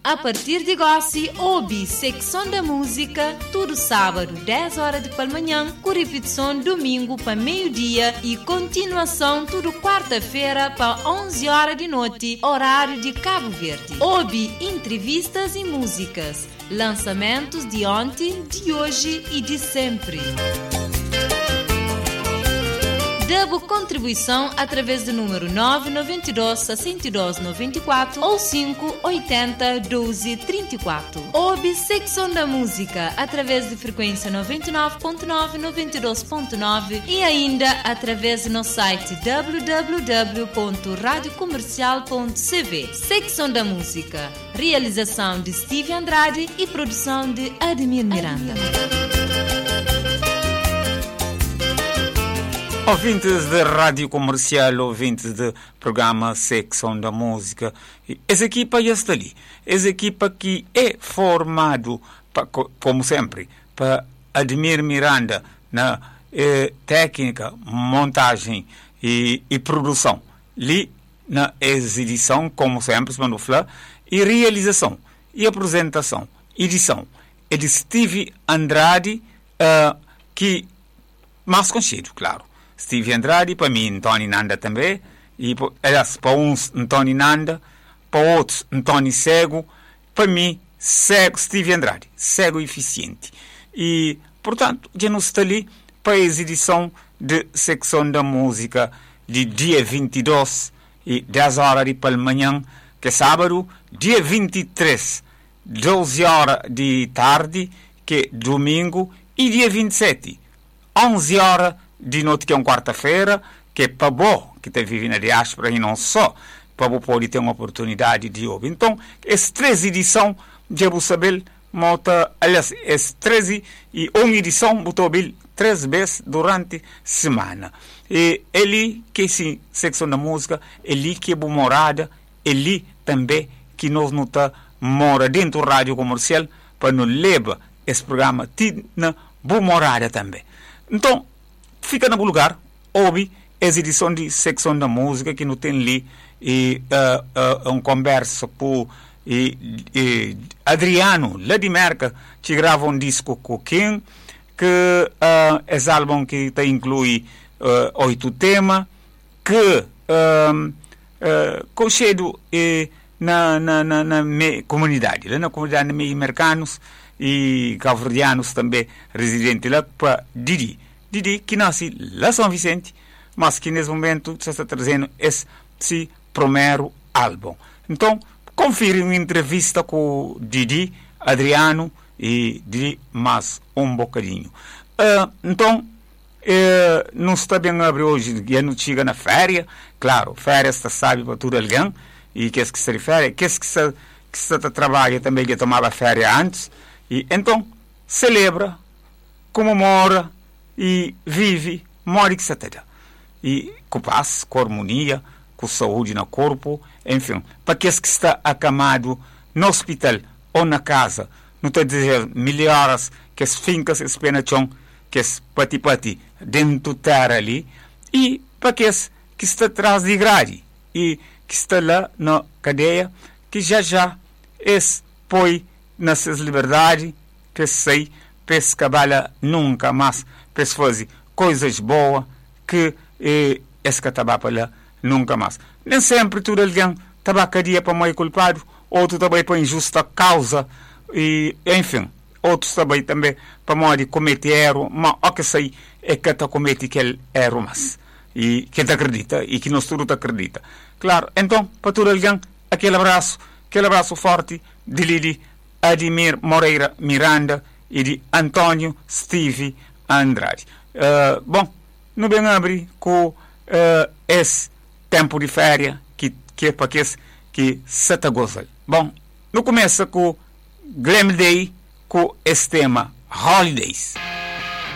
A partir de Gossi, ouve Secção da Música, todo sábado, 10 horas de pela manhã, com repetição domingo para meio-dia e continuação tudo quarta-feira para 11 horas de noite, horário de Cabo Verde. Ouve entrevistas e músicas, lançamentos de ontem, de hoje e de sempre. Debo contribuição através do número 992 62 94 ou 580 12 34. Ouve Secção da Música através de frequência 99.9, 92.9 e ainda através do nosso site www.radiocomercial.cv. Secção da Música. Realização de Steve Andrade e produção de Ademir Miranda. Ouvintes da Rádio Comercial, ouvintes do programa Secção da Música, essa equipa já está ali. Essa equipa que é formado, como sempre, para Ademir Miranda na técnica, montagem e produção. Ali na edição, como sempre, e realização e apresentação, edição. É de Steve Andrade, que mais conhecido, claro. Steve Andrade, para mim, Antônio Nanda também. E, aliás, para uns, Antônio Nanda, para outros, Antônio Cego. Para mim, cego, Steve Andrade, cego eficiente. E, portanto, já não está ali para a edição de Secção da Música de dia 22 e 10 horas de pela manhã, que é sábado, dia 23, 12 horas de tarde, que é domingo, e dia 27, 11 horas de noite, que é uma quarta-feira, que é para bom, que está vivendo na diáspora e não só, para bom poder ter uma oportunidade de ouvir. Então, essas 3 edições, já vou saber, aliás, essas 13 e uma edição, vou ouvir 3 vezes durante a semana. E ele, que é Secção da Música, ele que é boa morada, ele também, que nós não está mora dentro da Rádio Comercial, para nos levar esse programa, na boa morada também. Então, fica no lugar, ouve essa edição de Secção da Música que não tem ali uma conversa com Adriano, lá de Merca, que grava um disco com quem, que esse álbum que inclui 8 temas, que concedo na comunidade, lá na comunidade de americanos e cabo-verdianos também residentes lá, para Didi, que nasce lá em São Vicente, mas que nesse momento está trazendo esse primeiro álbum. Então, confira uma entrevista com Didi, Adriano e Didi mais um bocadinho. Então, não está bem abrir hoje, já não chega na férias, claro, férias está sabe para tudo alguém, e que se refere, que se trabalha também, que tomava férias antes, e então celebra, comemora, e vive, mora que se atenda. E com paz, com harmonia, com saúde no corpo, enfim, para que está acamado no hospital ou na casa, não estou a dizer melhoras, que as fincas espenachão, que as pati-pati dentro da terra ali, e para que está atrás de grade, e que está lá na cadeia, que já põe nessas liberdades, que sei, para trabalha nunca mais, para fazer coisas boas que esse tabaco lá nunca mais. Nem sempre tudo alguém tabacaria para mais culpado, outro também para injusta causa, e enfim, outros também para mais cometer erro, mas o que sei é que está comete aquele erro mais, e que te acredita, e que nós tudo acredita. Claro, então, para todo alguém, aquele abraço forte de Lili Ademir Moreira Miranda e de Antônio Steve Andrade. Bom, não bem abrir com esse tempo de férias que é para que se está gostando. Bom, não começa com Glam Day com esse tema Holidays.